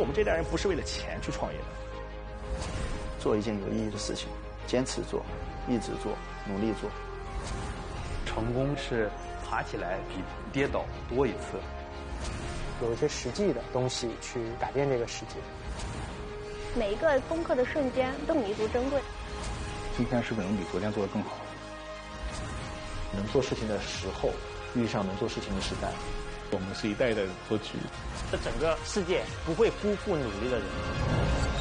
我们这代人不是为了钱去创业的。 做一件有意义的事情，坚持做，一直做，努力做。 成功是爬起来比跌倒多一次。 有一些实际的东西去改变这个世界。 每一个攻克的瞬间都弥足珍贵。 今天是不是能比昨天做得更好？能做事情的时候遇上能做事情的时代。 我们是一代一代的做局。 这整个世界不会辜负努力的人。